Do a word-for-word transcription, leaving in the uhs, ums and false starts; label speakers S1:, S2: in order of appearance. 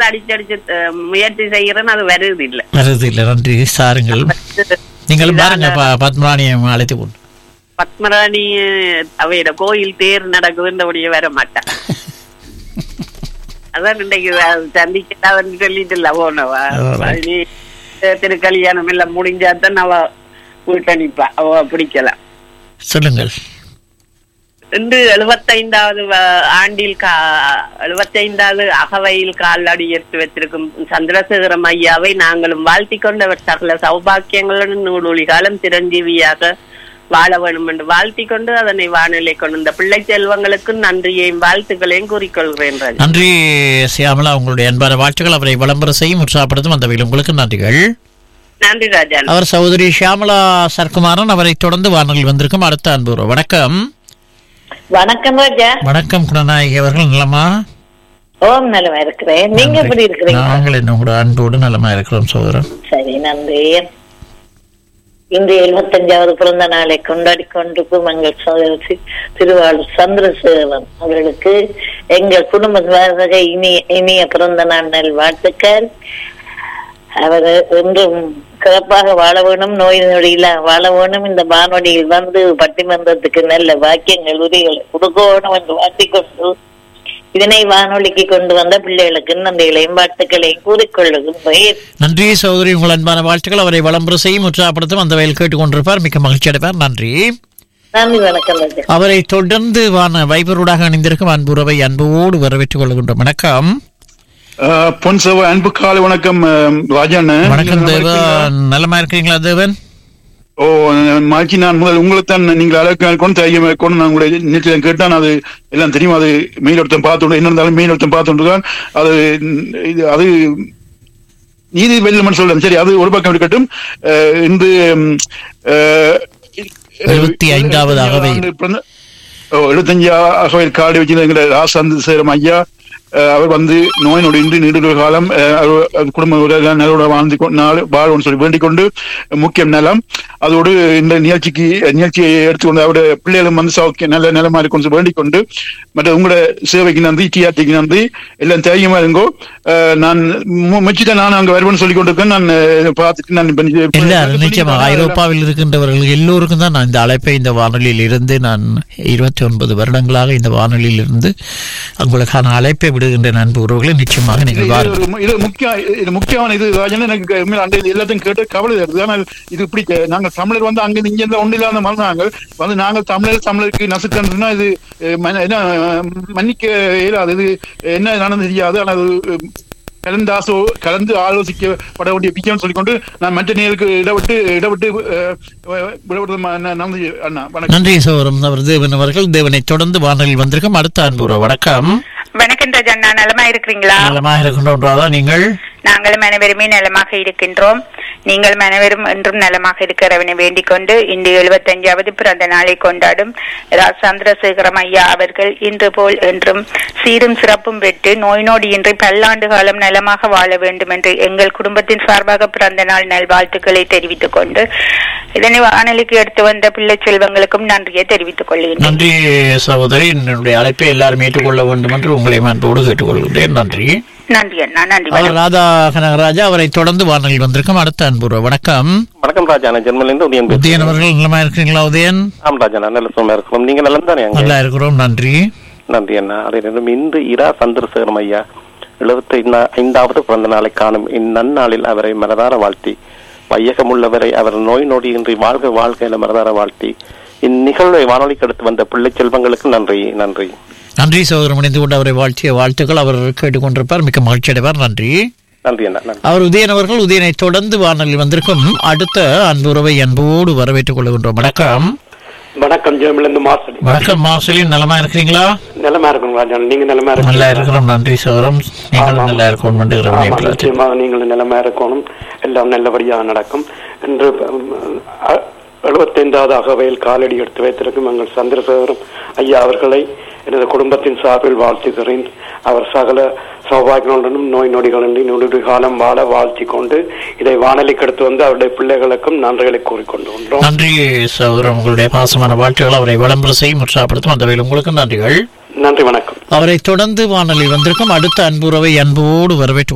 S1: அடிச்சடிச்சு முயற்சி செய்யறேன்னு அது வருது இல்ல
S2: வருது இல்ல. நன்றி சாருங்கள். நீங்கள் பாருங்க பத்மராணியை அழைத்து கொண்டு.
S1: பத்மராணி அவையிட கோயில் தேர் நடக்குதுன்றபடியே வர மாட்டான். அதான் இன்னைக்கு சந்திக்க சொல்லிட்டு இல்ல போனவா திருக்கல்யாணம் எல்லாம் முடிஞ்சாதான் அவ வீட்டை நிப்பா. அவ பிடிக்கலாம். சொல்லுங்கள். இன்று எழுபத்தைந்தாவது ஆண்டில் கா எழுபத்தைந்தாவது அகவையில் கால் அடி எடுத்து வைத்திருக்கும் சந்திரசேகரம் ஐயாவை நாங்களும் வாழ்த்தி கொண்டவர் சகல சௌபாக்கியங்களுடன் நூலொளி காலம் சிரஞ்சீவியாக வாழ வேண்டும் என்று வாழ்த்தி கொண்டு அதனை வானிலை கொண்டு இந்த பிள்ளை செல்வங்களுக்கு நன்றியையும் வாழ்த்துக்களையும் கூறிக்கொள்கிறேன்.
S2: நன்றி சியாமலா, உங்களுடைய அன்பான வாழ்த்துக்கள். அவரை விளம்பர செய்யும் உற்சாகப்படுத்தும் அந்த வகையில் உங்களுக்கு நன்றிகள்.
S1: நன்றி ராஜா.
S2: அவர் சகோதரி ஷியாமலா சர்க்குமாரன். அவரை தொடர்ந்து வானொலியில் வந்திருக்கும் அடுத்த அன்பு. வணக்கம்.
S3: வணக்கம் ராஜா.
S2: வணக்கம் குணநாயகி அவர்கள். நலமா?
S3: ஓம் நலமா இருக்கிறேன். நீங்க எப்படி இருக்கிறீங்க?
S2: நாங்கள் என்ன உங்களோட அன்போடு நலமா இருக்கிறோம் சகோதரன்.
S3: சரி, நன்றி. இன்று எழுபத்தஞ்சாவது பிறந்த நாளை கொண்டாடி கொண்டிருக்கும் எங்கள் சகோதரி திருவாளூர் சந்திரசேகரன் அவர்களுக்கு எங்கள் குடும்ப இனிய இனிய பிறந்த நாள் நல் வாழ்த்துக்கள். அவர் என்றும் சிறப்பாக வாழ வேணும், நோய் நொடியில வாழ வேணும். இந்த வானொலியில் வந்து பட்டிமன்றத்துக்கு நல்ல வாக்கியங்கள் உரிகளை கொடுக்கணும் என்று வாழ்த்திக்கொண்டு இதனை வானொலிக்கு கொண்டு வந்த பிள்ளைகளுக்கு நன்றிகளையும் வாழ்த்துக்களையும் கூறிக்கொள்ளுகிறேன்.
S2: நன்றி சகோதரி, உங்கள் அன்பான வாழ்த்துக்கள். அவரை விளம்பரம் செய்யும் உற்சாகப்படுத்தும் அந்த வயல் கேட்டுக்கொண்டிருப்பார். மிக்க மகிழ்ச்சி அடைப்பார். நன்றி.
S3: நன்றி, வணக்கம்.
S2: அவரை தொடர்ந்து வான வைபரோடாக அணிந்திருக்கும் அன்புறவை அன்போடு வரவேற்றுக் கொள்கின்றோம். வணக்கம்.
S4: பொன் சவ அன்பு காலை வணக்கம் ராஜன்.
S2: வணக்கம் தேவன். நலமா இருக்கிறீங்களா தேவன்?
S4: ஓ மாச்சி, நான் முதல் உங்களை தான் நீங்கள் அழகாக கொண்டு தைரியம் கொண்டு நான் உங்களுடைய நேற்று கேட்டான். அது எல்லாம் தெரியும். அது மெயில் ஒருத்தன் பார்த்து என்ன இருந்தாலும் மெயில் ஒருத்தன் பார்த்துருக்கான். அது இது அது நீதி வெள்ளமன் சொல்றேன். சரி, அது ஒரு பக்கம் இருக்கட்டும். இன்று
S2: எழுபத்தி ஐந்தாவது அகவை
S4: எழுபத்தஞ்சு அகவையில் காடு வச்சு எங்களை ராசந்திரசேகரம் ஐயா அவர் வந்து நோய் நொடியின்றி நீண்ட காலம் குடும்ப நலோட வாழ்ந்து வாழணும்னு சொல்லி வேண்டிக் கொண்டு முக்கியம் நலம். அதோடு இந்த நிகழ்ச்சிக்கு நிகழ்ச்சியை எடுத்துக்கொண்டு அவருடைய பிள்ளைகளும் வந்து சௌக்கியம் நல்ல நிலமா இருக்கும் வேண்டிக் கொண்டு மற்ற உங்களோட சேவைக்கு நன்றி, டிஆர்டிக்கு நன்றி. எல்லாம் தைரியமா இருங்கோ. நான் முச்சிதான் நான் அங்க வருவேன்னு சொல்லிக் கொண்டிருக்கேன். நான் பார்த்துட்டு நான்
S2: நிச்சயமாக ஐரோப்பாவில் இருக்கின்றவர்கள் எல்லோருக்கும் தான் நான் இந்த அழைப்பை இந்த வானொலியில் இருந்து நான் இருபத்தி ஒன்பது வருடங்களாக இந்த வானொலியில் இருந்து உங்களுக்கான அழைப்பை விடுகின்ற நண்பு உறவுகளை நிச்சயமாக நீங்கள்
S4: இது முக்கிய முக்கியமான இது ராஜன். எனக்கு எல்லாத்தையும் கேட்டு கவலை வருது. ஆனால் இது இப்படி நாங்கள் தமிழர் வந்து அங்க இங்க இருந்தா ஒன்று இல்லாத மறந்தாங்க வந்து நாங்கள் தமிழர் தமிழருக்கு நசுக்கன்றா இது என்ன மன்னிக்க இயலாது. இது என்ன நடந்து தெரியாது. ஆனால் கலந்தாசோ கலந்து ஆலோசிக்கப்பட வேண்டிய பிக்கம் சொல்லிக்கொண்டு நான் மற்ற நேருக்கு இடவிட்டு இடவிட்டு நன்றி அண்ணா.
S2: நன்றி சோரம். அவர் தேவன் அவர்கள். தேவனை தொடர்ந்து வானொலியில் வந்திருக்கும் அடுத்த அன்பு. வணக்கம்.
S5: வணக்கம் ராஜண்ணா, நலமா இருக்கிறீங்களா?
S2: நலமாக இருக்கின்றோம். நீங்கள்?
S5: நாங்களும் அனைவருமே நலமாக இருக்கின்றோம். நீங்கள் அனைவரும் என்றும் நலமாக இருக்கிறவனை வேண்டிக் கொண்டு இன்று எழுபத்தி அஞ்சாவது பிறந்த நாளை கொண்டாடும் சந்திரசேகரம் ஐயா அவர்கள் இன்று போல் என்றும் சீரும் சிறப்பும் பெற்று நோய் நொடியின்றி பல்லாண்டு காலம் நலமாக வாழ வேண்டும் என்று எங்கள் குடும்பத்தின் சார்பாக பிறந்த நாள் நல்வாழ்த்துக்களை தெரிவித்துக் கொண்டு இதனை வானொலிக்கு எடுத்து வந்த பிள்ளை செல்வங்களுக்கும் நன்றியை தெரிவித்துக் கொள்கிறேன்.
S2: நன்றி சகோதரி. என்னுடைய அழைப்பை எல்லாரும் ஏற்றுக்கொள்ள வேண்டும் என்று உங்களை அன்போடு கேட்டுக்கொள்கின்றேன். நன்றி.
S5: நன்றி அண்ணா. நன்றி.
S2: ராதா கனகராஜா அவரை தொடர்ந்து வானொலியில் வந்திருக்கும் அடுத்த அன்பு. வணக்கம்.
S6: வணக்கம் ராஜா. நான் ஜெர்மனிலிருந்து உதயன் பேசுறேன்.
S2: உதயன் அவர்கள் நலமா இருக்கிறீங்களா? உதயன்.
S6: ஆம் ராஜா, நான் நல்ல சும்மா இருக்கிறோம். நீங்க நலம் தானே?
S2: நல்லா இருக்கிறோம். நன்றி.
S6: நன்றி அண்ணா. அதே நேரம் இன்று இரா சந்திரசேகரம் ஐயா எழுபத்தி ஐந்தாவது பிறந்த நாளை காணும் இந்நன்னாளில் அவரை மனதார வாழ்த்தி வையகம் உள்ளவரை அவர் நோய் நொடியின்றி வாழ்க வாழ்க என மனதார வாழ்த்தி இந்நிகழ்வை வானொலிக்கு எடுத்து வந்த பிள்ளை செல்வங்களுக்கு நன்றி. நன்றி.
S2: நன்றி சகோதரன். இணைந்து கொண்டு அவரை வாழ்த்திய வாழ்த்துக்கள். அவர் கேட்டுக்கொண்டிருப்பார். மிக்க மகிழ்ச்சி அடைவார். நன்றி.
S6: நன்றி அண்ணா.
S2: அவர் உதயன் அவர்கள். உதயனை தொடர்ந்து வானொலியில் வந்திருக்கும் அடுத்த அன்புறவை அன்போடு வரவேற்றுக் கொள்கின்றோம். வணக்கம்.
S7: வணக்கம். ஜெர்மனிலிருந்து மார்சலி.
S2: வணக்கம் மார்சலின். நலமா இருக்கிறீங்களா?
S7: நலமா இருக்கும் ராஜா. நீங்க நலமா இருக்கீங்க?
S2: நல்லா இருக்கிறோம். நன்றி சகோதரம். நீங்களும் நல்லா இருக்கணும்.
S7: நிச்சயமாக நீங்களும் நலமா இருக்கணும். எல்லாம் நல்லபடியாக நடக்கும் என்று எழுபத்தி ஐந்தாவது அகவையில் காலடி எடுத்து வைத்திருக்கும் எங்கள் சந்திரசேகரம் ஐயா அவர்களை எனது குடும்பத்தின் சார்பில் வாழ்த்துகிறேன். அவர் சகல சௌபாகியங்களுடனும் நோய் நொடிகளின்றி நொடி காலம் வாழ வாழ்த்தி கொண்டு இதை வானொலிக்கு எடுத்து வந்து அவருடைய பிள்ளைகளுக்கும் நன்றிகளை கூறிக்கொண்டு
S2: நன்றி சகோதரன். உங்களுடைய பாசமான வாழ்த்துக்கள் அவரை விளம்பரம் செய்யும் உற்சாகப்படுத்தும் அந்த வகையில் உங்களுக்கு நன்றிகள்.
S7: நன்றி. வணக்கம்.
S2: அவரை தொடர்ந்து வானொலி வந்திருக்கும் அடுத்த அன்புறவை அன்போடு வரவேற்று